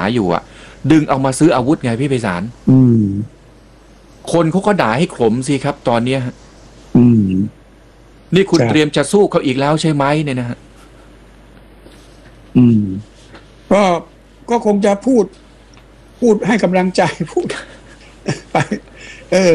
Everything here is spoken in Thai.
อยู่อ่ะดึงเอามาซื้ออาวุธไงพี่ไพศาลคนเขาก็ด่าให้ขมสิครับตอนเนี้ยนี่คุณเตรียมจะสู้เขาอีกแล้วใช่ไหมเนี่ยนะฮะก็คงจะพูดให้กำลังใจพูดไป